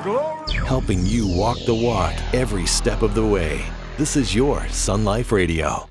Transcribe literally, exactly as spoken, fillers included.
glory. Helping you walk the walk every step of the way. This is your Sun Life Radio.